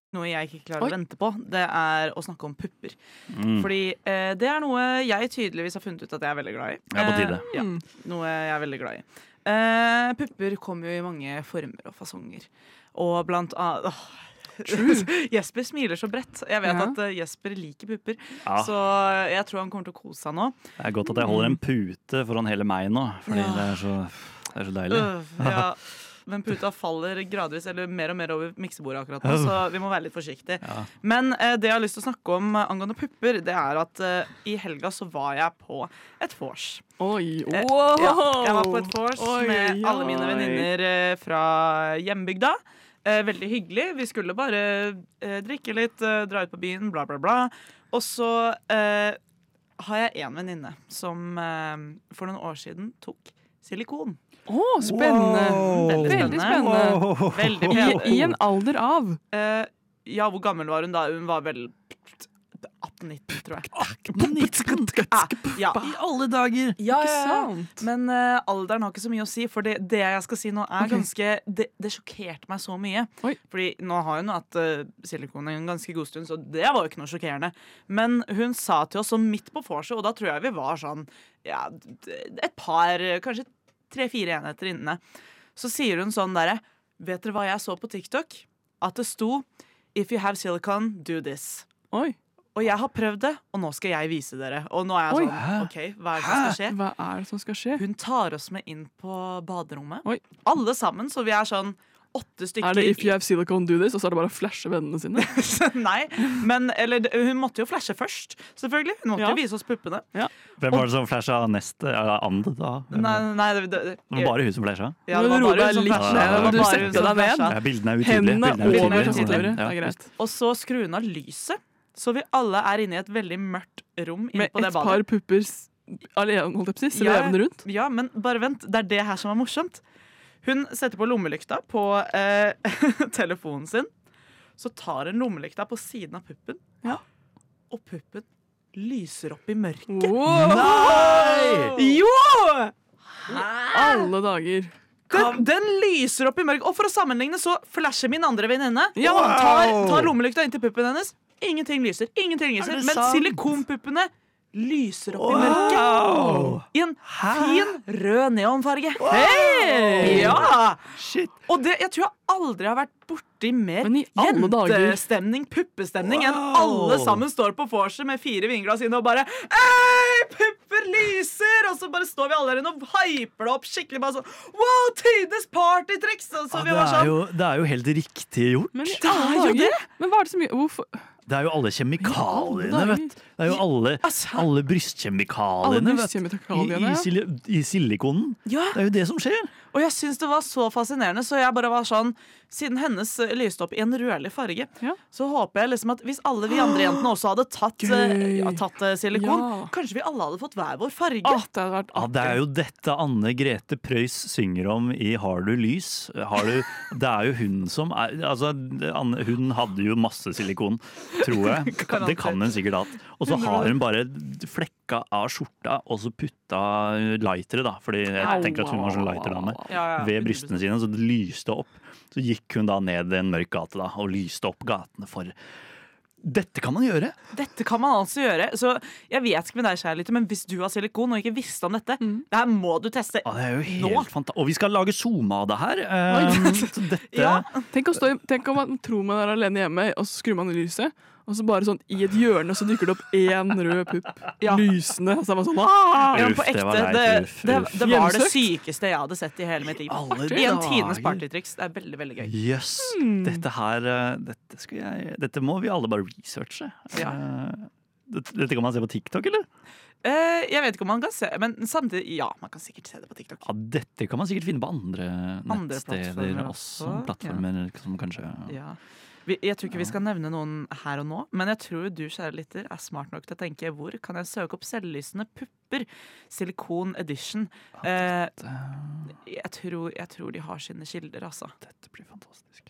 noe jeg ikke klarer å vente på, det er å snakke om pupper. Fordi det er noe jeg tydeligvis har funnet ut at jeg er veldig glad i. På tide. Ja, noe jeg er veldig glad i. Pupper kommer jo i mange former og fasonger. Og blant annet Jesper smiler så bredt. Jeg vet at Jesper liker pupper, så jeg tror han kommer til å kose seg nå. Det er godt at jeg holder en pute foran hele meg nå, fordi det er så deilig. Men puta faller gradvis eller mer og mer over miksebordet akkurat nå, så vi må være litt forsiktige. Men det jeg har lyst til å snakke om angående pupper, det er at i helga så var jeg på et vors. Oi, Jeg var på et vors med alle mine venninner fra hjembygda. Veldig hyggelig. Vi skulle bare drikke litt, dra ut på byen, bla bla bla. Og så har jeg en venninne som for noen år siden tok silikon. Spennende. Veldig spennende. Veldig pen. I en alder av? Ja, hvor gammel var hun da? Hun var vel 18-19, tror jeg. I alle dager! Ja. Men alderen har ikke så mye å si, for det jeg skal si nå er ganske det sjokkerte meg så mye. Fordi nå har hun hatt silikon en ganske god stund, så det var jo ikke noe sjokkerende. Men hun sa til oss så midt på vorset, og da tror jeg vi var sånn et par, kanskje 3-4 enheter inne. Så sier hun sånn derre: vet dere hva jeg så på TikTok? At det sto "If you have silicone, do this". Og jeg har prøvd det, og nå skal jeg vise dere. Og nå er jeg sånn, ok, hva er det som skal skje? Hva er det som skal skje? Hun tar oss med inn på baderommet. Alle sammen, så vi er sånn 8 stykker. Er det "if you have silicone, do this", og så er det bare å flashe vennene sine? Nei, men hun måtte jo flashe først, selvfølgelig. Hun måtte jo vise oss puppene. Hvem var det som flasha neste? Ande da? Nei, det var bare hun som flasha? Ja, det var bare hun som flasha. Du setter deg ned. Bildene er utydelige. Hendene over tastaturet. Det er greit. Og så skrur hun av lyset, så vi alle er inne i et veldig mørkt rom inne på det badet. Med et par pupper alene, holdt jeg på å si, svevende rundt. Ja, men bare vent, det er det her som er morsomt. Hun setter på lommelykta på telefonen sin. Så tar hun lommelykta på siden av puppen. Og puppen lyser opp i mørket. Nei! Jo! Alle dager. Den lyser opp i mørket. Og for å sammenligne så flasher min andre venninne. Tar lommelykta inn til puppen hennes. Ingenting lyser. Men silikonpuppene lyser opp i mørket. I en fin rød neonfarge. Ja! Shit. Og jeg tror jeg aldri har vært borti mer jentestemning, puppestemning enn alle sammen står på vorset med 4 vinglass inne og bare «Ei, pupper lyser!» Og så bare står vi alle der inne og hyper det opp skikkelig, bare sånn «Wow, tidenes partytriks!» Det er jo helt riktig gjort. Men det er jo det! Men hva er det som gjør? Hvorfor? Det er jo alle kjemikaliene, vet du. Det er jo alle brystkjemikaliene, i silikonen. Det er jo det som skjer. Og jeg synes det var så fascinerende, så jeg bare var sånn, siden hennes lyste opp i en rødlig farge, så håper jeg liksom at hvis alle vi andre jentene også hadde tatt silikon, kanskje vi alle hadde fått hver vår farge. Det er jo dette Anne Grete Preus synger om i Har du lys? Det er jo hun som er, altså, hun hadde jo masse silikon, tror jeg. Det kan hun sikkert hatt. Og så har hun bare flekka av skjorta, og så putta lightere, da. Fordi jeg tenker at hun var sånn lighterdame. Ved brystene sine, så det lyste opp. Så gikk hun da ned en mørk gate da, og lyste opp gatene for... Dette kan man gjøre. Dette kan man altså gjøre. Så jeg vet ikke med deg, kjærlighet, men hvis du har silikon og ikke visste om dette, det her må du teste det er jo helt fantastisk. Og vi skal lage Zoom av det her. Tenk om man tror man er alene hjemme, og så skrur man lyset. Og så bare sånn, i et hjørne så dykker det opp en rød pupp. Lysende. Og så er man sånn, på ekte. Det var det sykeste jeg hadde sett i hele mitt liv. I en tidenes partytriks. Det er veldig, veldig gøy. Jøss. Dette må vi alle bare researche. Dette kan man se på TikTok, eller? Jeg vet ikke om man kan se, men samtidig, man kan sikkert se det på TikTok. Dette kan man sikkert finne på andre nettsteder også. Plattformer som kanskje... Jeg tror ikke vi skal nevne noen her og nå, men jeg tror du, kjære lytter, er smart nok til å tenke hvor kan jeg søke opp selvlysende pupper? Silikon edition. Jeg tror de har sine kilder, altså. Dette blir fantastisk.